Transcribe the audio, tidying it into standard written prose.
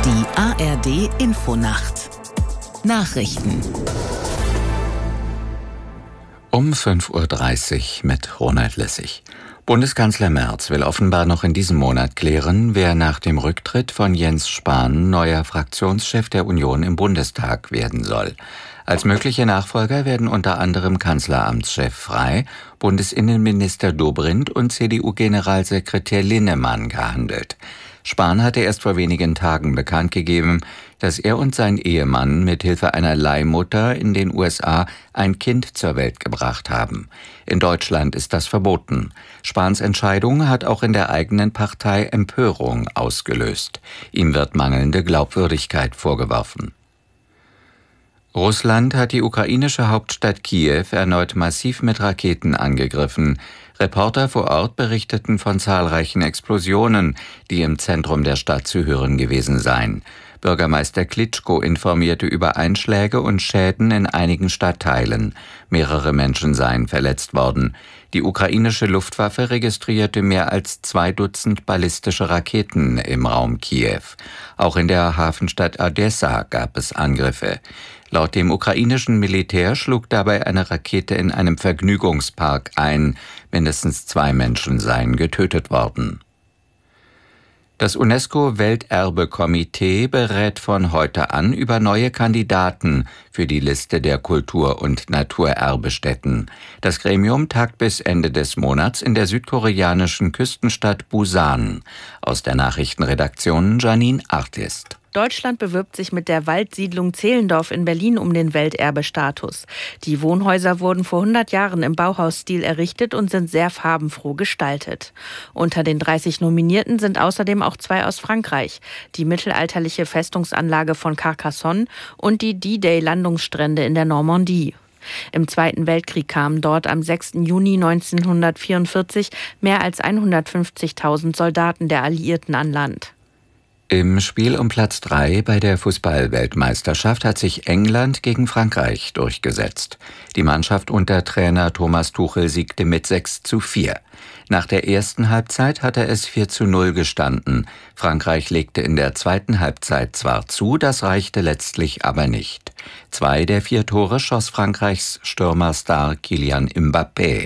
Die ARD Infonacht Nachrichten Um 5:30 Uhr mit Ronald Lessig. Bundeskanzler Merz will offenbar noch in diesem Monat klären, wer nach dem Rücktritt von Jens Spahn neuer Fraktionschef der Union im Bundestag werden soll. Als mögliche Nachfolger werden unter anderem Kanzleramtschef Frey, Bundesinnenminister Dobrindt und CDU-Generalsekretär Linnemann gehandelt. Spahn hatte erst vor wenigen Tagen bekannt gegeben, dass er und sein Ehemann mithilfe einer Leihmutter in den USA ein Kind zur Welt gebracht haben. In Deutschland ist das verboten. Spahns Entscheidung hat auch in der eigenen Partei Empörung ausgelöst. Ihm wird mangelnde Glaubwürdigkeit vorgeworfen. Russland hat die ukrainische Hauptstadt Kiew erneut massiv mit Raketen angegriffen. Reporter vor Ort berichteten von zahlreichen Explosionen, die im Zentrum der Stadt zu hören gewesen seien. Bürgermeister Klitschko informierte über Einschläge und Schäden in einigen Stadtteilen. Mehrere Menschen seien verletzt worden. Die ukrainische Luftwaffe registrierte mehr als 2 Dutzend ballistische Raketen im Raum Kiew. Auch in der Hafenstadt Odessa gab es Angriffe. Laut dem ukrainischen Militär schlug dabei eine Rakete in einem Vergnügungspark ein. Mindestens 2 Menschen seien getötet worden. Das UNESCO-Welterbe-Komitee berät von heute an über neue Kandidaten für die Liste der Kultur- und Naturerbestätten. Das Gremium tagt bis Ende des Monats in der südkoreanischen Küstenstadt Busan. Aus der Nachrichtenredaktion Janine Artist. Deutschland bewirbt sich mit der Waldsiedlung Zehlendorf in Berlin um den Welterbestatus. Die Wohnhäuser wurden vor 100 Jahren im Bauhausstil errichtet und sind sehr farbenfroh gestaltet. Unter den 30 Nominierten sind außerdem auch 2 aus Frankreich: die mittelalterliche Festungsanlage von Carcassonne und die D-Day-Landungsstrände in der Normandie. Im Zweiten Weltkrieg kamen dort am 6. Juni 1944 mehr als 150.000 Soldaten der Alliierten an Land. Im Spiel um Platz 3 bei der Fußball-Weltmeisterschaft hat sich England gegen Frankreich durchgesetzt. Die Mannschaft unter Trainer Thomas Tuchel siegte mit 6:4. Nach der ersten Halbzeit hatte es 4:0 gestanden. Frankreich legte in der zweiten Halbzeit zwar zu, das reichte letztlich aber nicht. 2 der 4 Tore schoss Frankreichs Stürmerstar Kylian Mbappé.